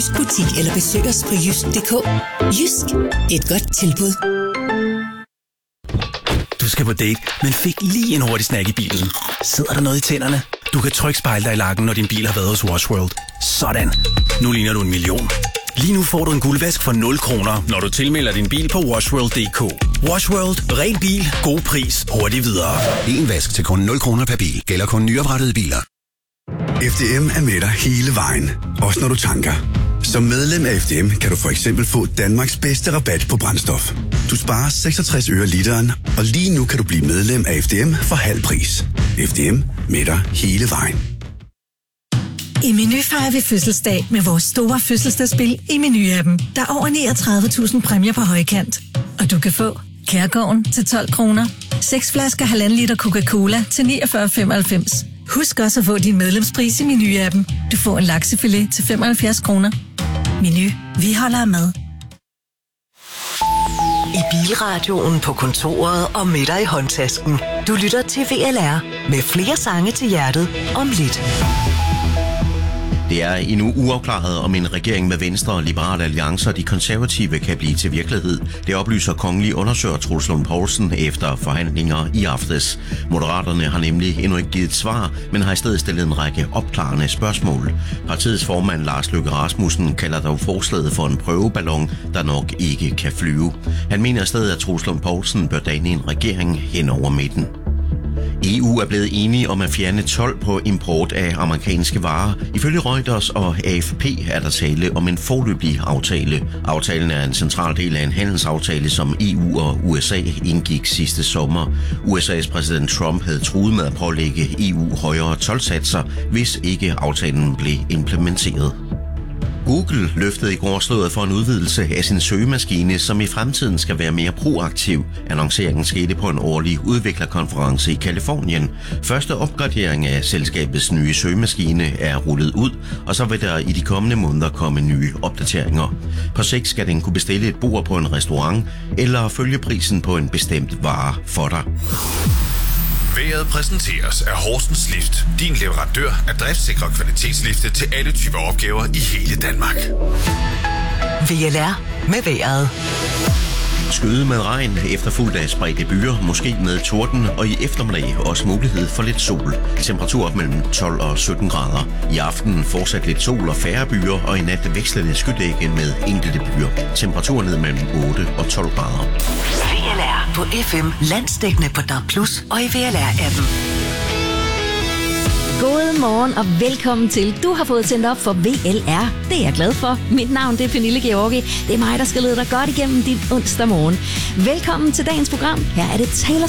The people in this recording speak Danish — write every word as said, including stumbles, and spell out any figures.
butik eller besøg os på jysk punktum d k. Jysk, et godt tilbud. Du skal på date, men fik lige en hurtig snack i bilen. Sidder der noget i tænderne? Du kan trykke spejle dig i lakken, når din bil har været hos Wash World. Sådan. Nu ligner du en million. Lige nu får du en guldvask for nul kroner, når du tilmelder din bil på washworld punktum d k. Wash World. Ren bil. God pris. Hurtigt videre. En vask til kun nul kroner per bil. Gælder kun nyoprettede biler. F D M er med dig hele vejen. Også når du tanker. Som medlem af F D M kan du for eksempel få Danmarks bedste rabat på brændstof. Du sparer seksogtres øre literen, og lige nu kan du blive medlem af F D M for halv pris. F D M med dig hele vejen. I Meny fejrer vi fødselsdag med vores store fødselsdagsspil i Meny-appen. Der er over niogtredive tusind præmier på højkant. Og du kan få Kærgården til tolv kroner, seks flasker halvanden liter Coca-Cola til niogfyrre femoghalvfems. Husk også at få din medlemspris i Meny-appen. Du får en laksefilet til femoghalvfjerds kroner. Meny. Vi holder med. I bilradioen, på kontoret og med dig i håndtasken. Du lytter til V L R med flere sange til hjertet om lidt. Det er endnu uafklaret, om en regering med Venstre og Liberale Alliance og de konservative kan blive til virkelighed. Det oplyser kongelig undersøger Troels Lund Poulsen efter forhandlinger i aftes. Moderaterne har nemlig endnu ikke givet et svar, men har i stedet stillet en række opklarende spørgsmål. Partiets formand Lars Løkke Rasmussen kalder dog forslaget for en prøveballon, der nok ikke kan flyve. Han mener i stedet, at Troels Lund Poulsen bør danne en regering hen over midten. E U er blevet enige om at fjerne told på import af amerikanske varer. Ifølge Reuters og A F P er der tale om en foreløbig aftale. Aftalen er en central del af en handelsaftale, som E U og U S A indgik sidste sommer. U S A's præsident Trump havde truet med at pålægge E U højere toldsatser, hvis ikke aftalen blev implementeret. Google løftede i går slået for en udvidelse af sin søgemaskine, som i fremtiden skal være mere proaktiv. Annonceringen skete på en årlig udviklerkonference i Californien. Første opgradering af selskabets nye søgemaskine er rullet ud, og så vil der i de kommende måneder komme nye opdateringer. På sigt skal den kunne bestille et bord på en restaurant, eller følge prisen på en bestemt vare for dig. Været præsenteres af Horsens Lift, din leverandør af driftsikre kvalitetslifte til alle typer opgaver i hele Danmark. V L R med vejret. Skyde med regn, efterfulgt af spredte byer, måske med torden, og i eftermiddag også mulighed for lidt sol. Temperatur op mellem tolv og sytten grader. I aften fortsat lidt sol og færre byer, og i nat vekslende skydække med enkelte byer. Temperatur ned mellem otte og tolv grader. V L R på F M, landsdækkende på D A B plus, og i V L R-appen. God morgen og velkommen til. Du har fået tændt op for V L R. Det er jeg glad for. Mit navn det er Pernille Georgi. Det er mig, der skal lede dig godt igennem din onsdag morgen. Velkommen til dagens program. Her er det Taylor